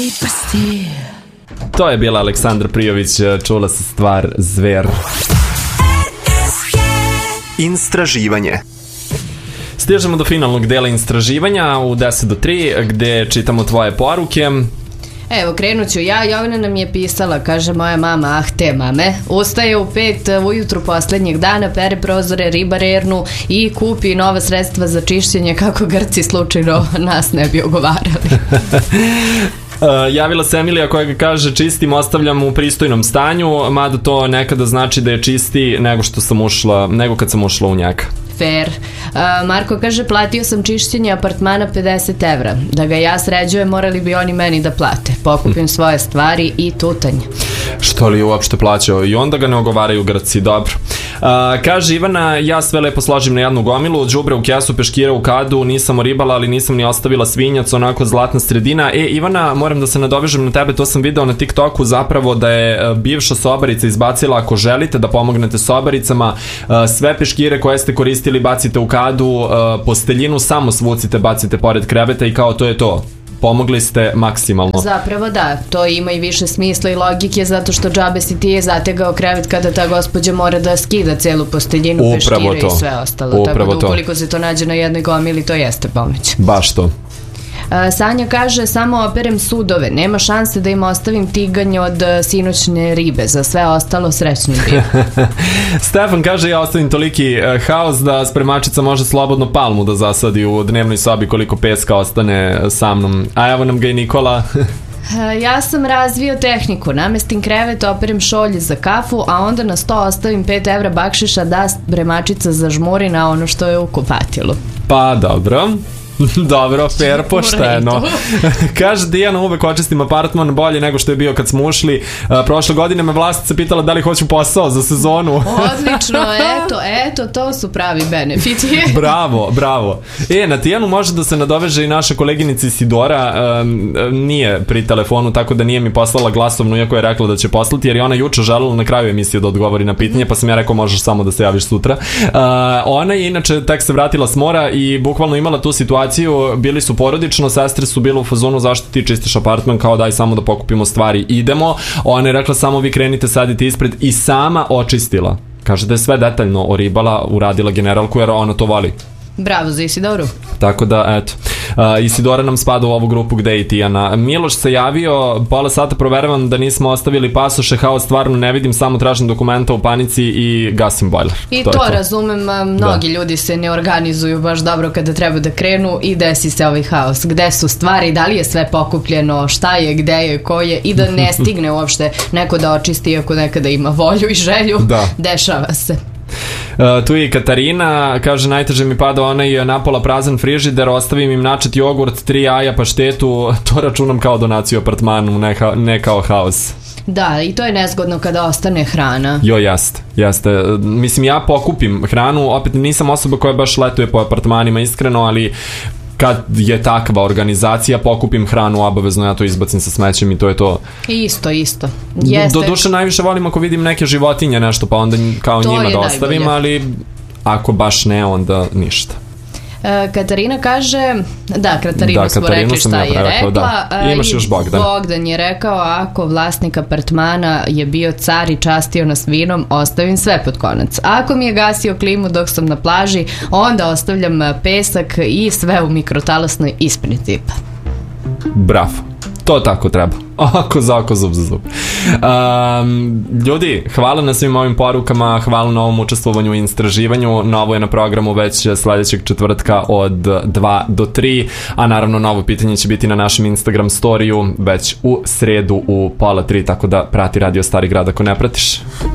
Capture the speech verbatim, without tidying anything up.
prsti. To je bila Aleksandra Prijović, čula se stvar Zver. Istraživanje. Stižemo do finalnog dela istraživanja u deset do tri gde čitamo tvoje poruke. Evo, krenut ću ja. Jovina nam je pisala, kaže moja mama, ah te mame, ustaje u pet ujutru poslednjeg dana, pere prozore, riba rernu i kupi nova sredstva za čišćenje kako Grci slučajno nas ne bi ogovarali. Uh, javila se Emilija koja ga kaže čistim, ostavljam u pristojnom stanju, mada to nekada znači da je čisti nego što sam ušla, nego kad sam ušla u njega. Fair. Uh, Marko kaže, platio sam čišćenje apartmana pedeset evra. Da ga ja sređujem, morali bi oni meni da plate. Pokupim svoje stvari i tutanj. Što li je uopšte plaćao? I onda ga ne ogovaraju Grci, dobro. Uh, kaže Ivana, ja sve lepo složim na jednu gomilu, đubre u kesu, peškira u kadu, nisam oribala, ali nisam ni ostavila svinjac, onako zlatna sredina. E, Ivana, moram da se nadovežem na tebe, to sam video na TikToku zapravo da je bivša sobarica izbacila, ako želite da pomognete sobaricama, uh, sve peškire koje ste koristili bacite u kadu, uh, posteljinu samo svucite, bacite pored kreveta i kao to je to. Pomogli ste maksimalno. Zapravo da, to ima i više smisla i logike zato što džabe si ti je zategao krevet kada ta gospođa mora da skida celu posteljinu, peškire i sve ostalo. Upravo tako da ukoliko se to nađe na jednoj gomili, to jeste pomoć. Baš to. Sanja kaže, samo operem sudove, nema šanse da im ostavim tiganje od sinoćne ribe, za sve ostalo srećni bio. Stefan kaže, ja ostavim toliki uh, haos da spremačica može slobodno palmu da zasadi u dnevnoj sobi koliko peska ostane sa mnom. A evo nam ga i Nikola. Ja sam razvio tehniku, namestim krevet, operem šolje za kafu, a onda na sto ostavim pet evra bakšiša da spremačica zažmuri na ono što je u kupatilu. Pa dobro. Dobro, fair, pošteno. Kaže Dijana, uvek očistim apartman bolje nego što je bio kad smo ušli. Uh, prošle godine me vlastnica pitala da li hoću posao za sezonu. Odlično, eto, eto, to su pravi benefiti. Bravo, bravo. E, na Tijanu može da se nadoveže i naša koleginica Isidora, um, nije pri telefonu, tako da nije mi poslala glasovnu, iako je rekla da će poslati, jer je ona juče želela na kraju emisije da odgovori na pitanje, pa sam ja rekao možeš samo da se javiš sutra. Uh, ona je inače tek se vratila s mora i bukvalno imala tu situaciju, bili su porodično, sestre su bile u fazonu zašto ti čistiš apartman, kao daj samo da pokupimo stvari, idemo. Ona je rekla samo vi krenite, sadite ispred i sama očistila. Kaže da je sve detaljno oribala, uradila generalku jer ona to voli. Bravo za Isidoru. Tako da, eto. Uh, Isidora nam spada u ovu grupu gde je i Tijana. Miloš se javio, pola sata proveravam da nismo ostavili pasoše, haos stvarno ne vidim, samo tražim dokumenta u panici i gasim bojler. I to, to, to razumem, mnogi da. Ljudi se ne organizuju baš dobro kada treba da krenu i desi se ovaj haos. Gde su stvari, da li je sve pokupljeno, šta je, gde je, ko je i da ne stigne uopšte neko da očisti, iako nekada ima volju i želju, da. Dešava se. Uh, tu je i Katarina, kaže najteže mi pada onaj napola prazan frižider, ostavim im načet jogurt, tri jaja, paštetu, to računam kao donaciju apartmanu, ne, ha, ne kao haos. Da, i to je nezgodno kada ostane hrana. Jo, jeste, jeste. Mislim, ja pokupim hranu, opet nisam osoba koja baš letuje po apartmanima, iskreno, ali kad je takva organizacija, pokupim hranu obavezno, ja to izbacim sa smećem i to je to. Isto, isto. Jeste. Do duše najviše volim ako vidim neke životinje nešto, pa onda kao to njima da ostavim, ali ako baš ne, onda ništa. Katarina kaže, da, Katarinu da, smo Katarinu rekli šta ja je rekao, rekla. Da. Imaš još Bogdan. Bogdan je rekao, ako vlasnik apartmana je bio car i častio nas vinom, ostavim sve pod konac. Ako mi je gasio klimu dok sam na plaži, onda ostavljam pesak i sve u mikrotalasnoj ispred zipa. Bravo. To tako treba. Oko za oko, zub za zub. Um, ljudi, hvala na svim ovim porukama, hvala na ovom učestvovanju i istraživanju. Novo je na programu već sledećeg četvrtka od dva do tri, a naravno novo pitanje će biti na našem Instagram storiju već u sredu u pola tri, tako da prati Radio Stari Grad ako ne pratiš.